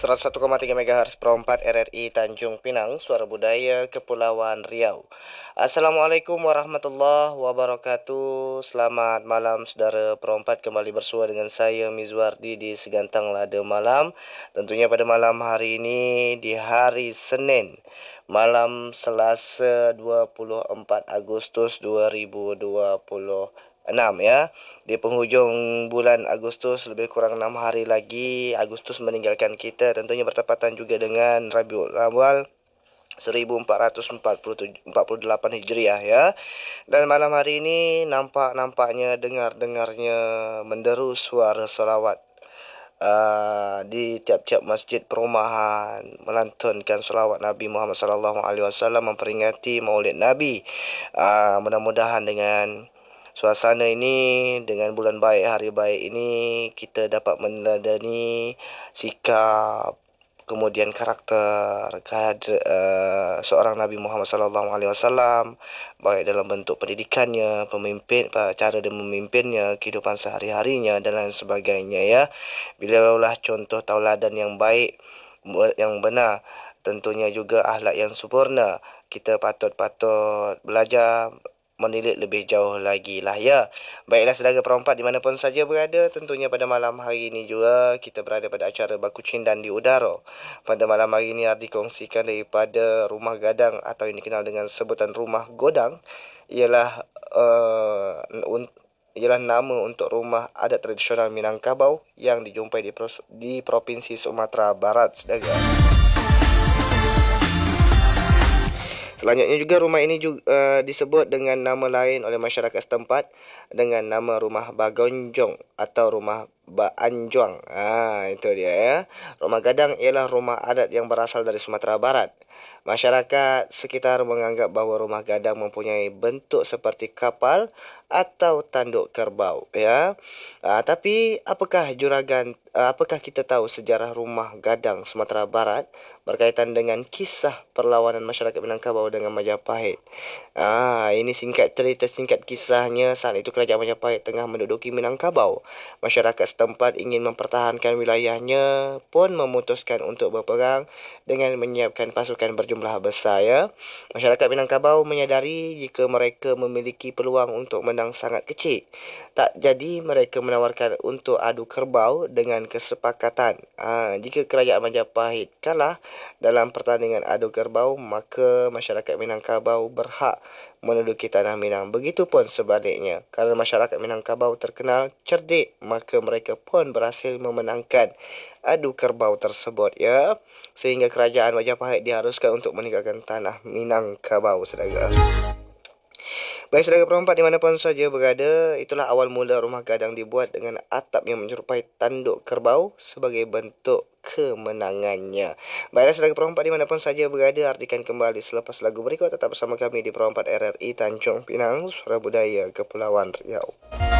101,3 MHz Pro 4 RRI Tanjung Pinang, Suara Budaya Kepulauan Riau. Assalamualaikum warahmatullahi wabarakatuh. Selamat malam saudara Pro 4, kembali bersua dengan saya Mizwardi di Segantang Lada Malam. Tentunya pada malam hari ini di hari Senin, malam Selasa 24 Agustus 2026 ya. Di penghujung bulan Agustus, lebih kurang 6 hari lagi Agustus meninggalkan kita. Tentunya bertepatan juga dengan Rabiul Awal 1448 Hijriah ya. Dan malam hari ini nampaknya dengarnya menderu suara selawat di tiap-tiap masjid perumahan melantunkan selawat Nabi Muhammad SAW memperingati Maulid Nabi. Mudah-mudahan dengan suasana ini, dengan bulan baik, hari baik ini, kita dapat meneladani sikap, kemudian karakter seorang Nabi Muhammad SAW, baik dalam bentuk pendidikannya, cara dia memimpinnya, kehidupan sehari-harinya dan lain sebagainya ya. Beliaulah contoh tauladan yang baik, yang benar, tentunya juga akhlak yang sempurna. Kita patut belajar menilik lebih jauh lagi lah ya. Baiklah saudara perempat dimanapun saja berada, tentunya pada malam hari ini juga kita berada pada acara Baku Cindan di udara. Pada malam hari ini dikongsikan daripada Rumah Gadang atau yang dikenal dengan sebutan Rumah Godang, ialah nama untuk rumah adat tradisional Minangkabau yang dijumpai di Provinsi Sumatera Barat saudara. Selanjutnya juga rumah ini juga disebut dengan nama lain oleh masyarakat setempat dengan nama Rumah Bagonjong atau Rumah Baanjuang. Itu dia ya. Rumah Gadang ialah rumah adat yang berasal dari Sumatera Barat. Masyarakat sekitar menganggap bahawa rumah gadang mempunyai bentuk seperti kapal atau tanduk kerbau ya. Tapi apakah kita tahu sejarah rumah gadang Sumatera Barat berkaitan dengan kisah perlawanan masyarakat Minangkabau dengan Majapahit? Ini cerita singkat kisahnya. Saat itu kerajaan Majapahit tengah menduduki Minangkabau. Masyarakat setempat ingin mempertahankan wilayahnya pun memutuskan untuk berperang dengan menyiapkan pasukan berjumlah besar ya. Masyarakat Minangkabau menyadari jika mereka memiliki peluang untuk menang sangat kecil. Tak jadi mereka menawarkan untuk adu kerbau dengan kesepakatan. Jika kerajaan Majapahit kalah dalam pertandingan adu kerbau, maka masyarakat Minangkabau berhak menduduki tanah Minang. Begitupun sebaliknya, kerana masyarakat Minangkabau terkenal cerdik, maka mereka pun berhasil memenangkan adu kerbau tersebut ya. Sehingga kerajaan Majapahit diharuskan untuk meninggalkan tanah Minangkabau saudara. Baik saudara perempat dimanapun saja berada, itulah awal mula rumah gadang dibuat dengan atap yang menyerupai tanduk kerbau sebagai bentuk kemenangannya. Baiklah saudara perempat dimanapun saja berada, artikan kembali selepas lagu berikut. Tetap bersama kami di Perempat RRI Tanjung Pinang, Suara Budaya Kepulauan Riau.